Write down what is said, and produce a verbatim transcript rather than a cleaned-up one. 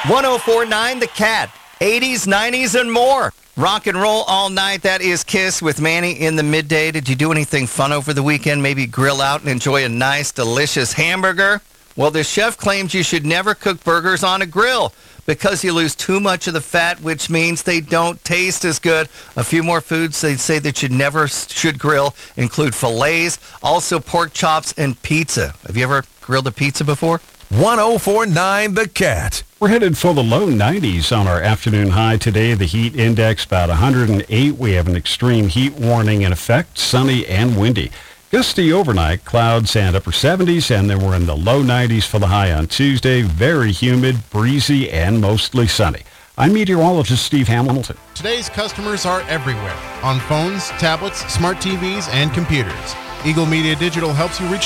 one oh four point nine The Cat. eighties, nineties, and more. Rock and roll all night. That is Kiss with Manny in the midday. Did you do anything fun over the weekend? Maybe grill out and enjoy a nice, delicious hamburger? Well, the chef claims you should never cook burgers on a grill because you lose too much of the fat, which means they don't taste as good. A few more foods they say that you never should grill include fillets, also pork chops, and pizza. Have you ever grilled a pizza before? one oh four point nine The Cat. We're headed for the low nineties on our afternoon high today. The heat index about one hundred eight. We have an extreme heat warning in effect, sunny and windy. Gusty overnight, clouds and upper seventies, and then we're in the low nineties for the high on Tuesday. Very humid, breezy, and mostly sunny. I'm meteorologist Steve Hamilton. Today's customers are everywhere, on phones, tablets, smart T Vs, and computers. Eagle Media Digital helps you reach